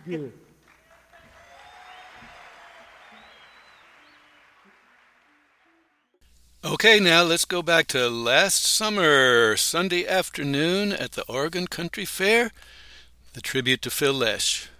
Okay, now let's go back to last summer, Sunday afternoon at the Oregon Country Fair, the tribute to Phil Lesh.